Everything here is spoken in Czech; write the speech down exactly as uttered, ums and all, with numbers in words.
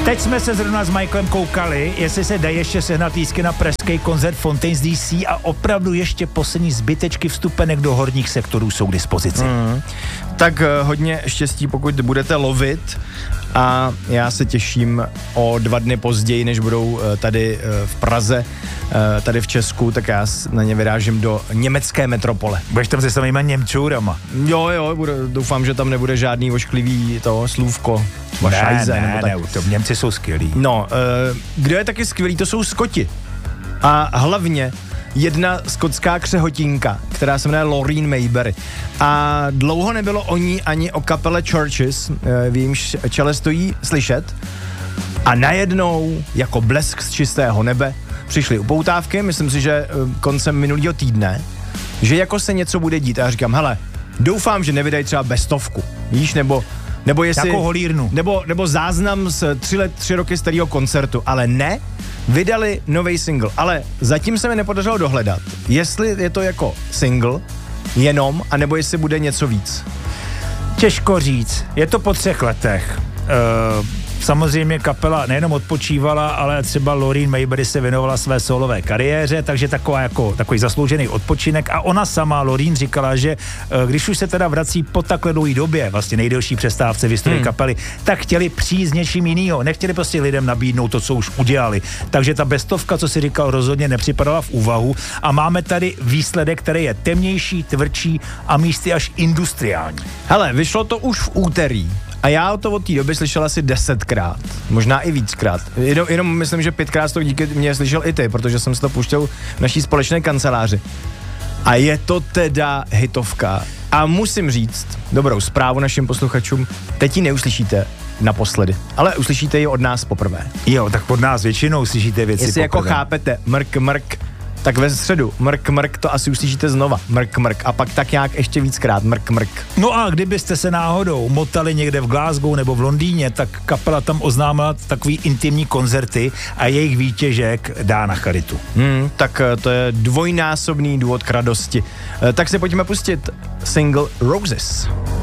Teď jsme se zrovna s Michaelem koukali, jestli se dají ještě sehnat lístky na pražský koncert Fontaines D C a opravdu ještě poslední zbytečky vstupenek do horních sektorů jsou k dispozici. Mm. Tak hodně štěstí, pokud budete lovit, a já se těším o dva dny později, než budou tady v Praze, tady v Česku, tak já na ně vyrážím do německé metropole. Budeš tam se samýma Němčůrama? Jo, jo, bude, doufám, že tam nebude žádný ošklivý to slůvko. Ne, ne, ne, ne, to Němci jsou skvělí. No, kdo je taky skvělý, to jsou Skoti. A hlavně jedna skotská křehotínka, která se jmenuje Loreen Mayberry. A dlouho nebylo o ní ani o kapele Churches, v jejímž čele stojí slyšet. A najednou, jako blesk z čistého nebe, přišly upoutávky, myslím si, že koncem minulého týdne, že jako se něco bude dít. A já říkám, hele, doufám, že nevydají třeba bestovku, víš, nebo nebo jestli, jako holírnu. Nebo, nebo záznam z tři, let, tři roky starého koncertu, ale ne, vydali nový single, ale zatím se mi nepodařilo dohledat, jestli je to jako single jenom, anebo jestli bude něco víc. Těžko říct, je to po třech letech. Uh... Samozřejmě kapela nejenom odpočívala, ale třeba Loreen Mayberry se věnovala své solové kariéře, takže taková jako, takový zasloužený odpočinek a ona sama, Loreen, říkala, že když už se teda vrací po takhle dlouhé době, vlastně nejdelší přestávce v historii hmm. kapely, tak chtěli přijít s něčím jinýho, nechtěli prostě lidem nabídnout to, co už udělali. Takže ta bestovka, co si říkal, rozhodně nepřipadala v úvahu a máme tady výsledek, který je temnější, tvrdší a místy až industriální. Hele, vyšlo to už v úterý. A já to od té doby slyšel asi desetkrát, možná i víckrát. Jenom, jenom myslím, že pětkrát to díky mě slyšel i ty, protože jsem si to pouštěl v naší společné kanceláři. A je to teda hitovka. A musím říct, dobrou zprávu našim posluchačům, teď ji neuslyšíte naposledy, ale uslyšíte ji od nás poprvé. Jo, tak od nás většinou slyšíte věci Jestli poprvé. jako chápete, mrk, mrk, tak ve středu, mrk, mrk, to asi uslyšíte znova, mrk, mrk, a pak tak nějak ještě víckrát, mrk, mrk. No a kdybyste se náhodou motali někde v Glasgow nebo v Londýně, tak kapela tam oznámila takový intimní koncerty a jejich výtěžek dá na charitu. Hmm, tak to je dvojnásobný důvod k radosti. Tak si pojďme pustit single Roses.